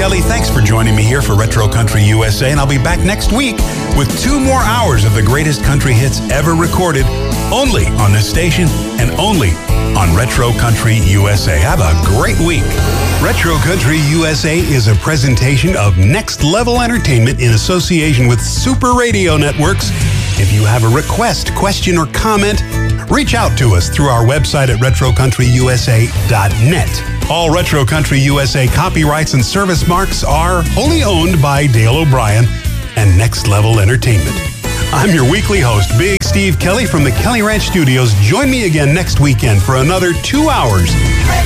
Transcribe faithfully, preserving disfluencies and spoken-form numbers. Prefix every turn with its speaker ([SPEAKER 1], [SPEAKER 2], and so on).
[SPEAKER 1] Kelly. Thanks for joining me here for Retro Country U S A, and I'll be back next week with two more hours of the greatest country hits ever recorded, only on this station and only on Retro Country U S A. Have a great week. Retro Country U S A is a presentation of Next Level Entertainment in association with Super Radio Networks. If you have a request, question, or comment, reach out to us through our website at retro country u s a dot net. All Retro Country U S A copyrights and service marks are wholly owned by Dale O'Brien and Next Level Entertainment. I'm your weekly host, Big Steve Kelly from the Kelly Ranch Studios. Join me again next weekend for another two hours